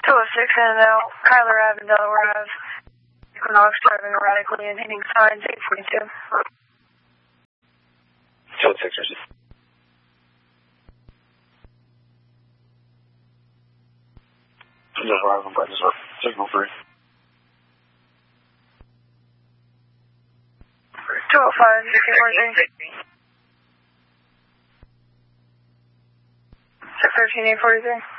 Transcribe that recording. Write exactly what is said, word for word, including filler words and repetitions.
two oh six and now, Kyler Ave and Delaware Ave. Equinox driving erratically and hitting signs eight forty-two. two oh six, Richard. Delaware Ave, brightness up. Signal three. two oh five, fifteen forty-three. six thirteen, eight forty-three.